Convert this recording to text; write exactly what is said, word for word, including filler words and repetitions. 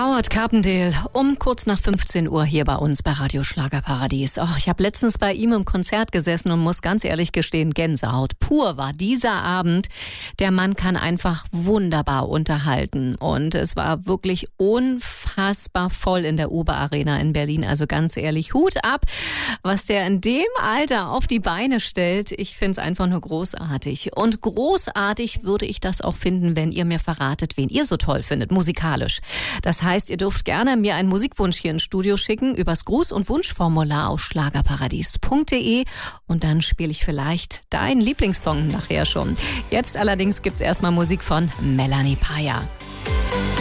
Howard Carpendale um kurz nach fünfzehn Uhr hier bei uns bei Radio Schlagerparadies. Oh, ich habe letztens bei ihm im Konzert gesessen und muss ganz ehrlich gestehen, Gänsehaut pur war dieser Abend. Der Mann kann einfach wunderbar unterhalten und es war wirklich unfassbar voll in der Uber Arena in Berlin. Also ganz ehrlich, Hut ab, was der in dem Alter auf die Beine stellt. Ich finde es einfach nur großartig. Und großartig würde ich das auch finden, wenn ihr mir verratet, wen ihr so toll findet, musikalisch. Das heißt, ihr dürft gerne mir einen Musikwunsch hier ins Studio schicken übers Gruß- und Wunschformular auf schlagerparadies punkt de und dann spiele ich vielleicht deinen Lieblingssong nachher schon. Jetzt allerdings gibt's erstmal Musik von Melanie Paya.